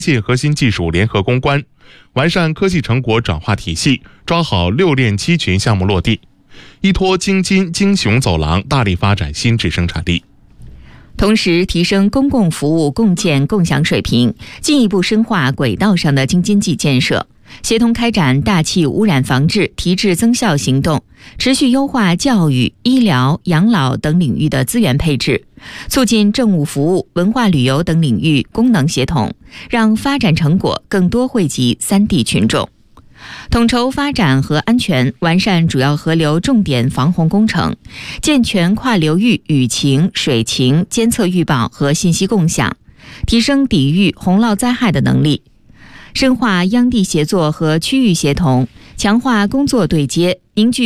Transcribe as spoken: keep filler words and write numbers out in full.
界核心技术联合攻关，完善科技成果转化体系，抓好六链七群项目落地，依托京津京雄走廊，大力发展新质生产力。 同时，提升公共服务共建共享水平，进一步深化轨道上的京津冀建设，协同开展大气污染防治提质增效行动，持续优化教育、医疗、养老等领域的资源配置，促进政务服务、文化旅游等领域功能协同，让发展成果更多惠及三地群众。统筹发展和安全，完善主要河流重点防洪工程，健全跨流域雨情、水情监测预报和信息共享，提升抵御洪涝灾害的能力，深化央地协作和区域协同，强化工作对接，凝聚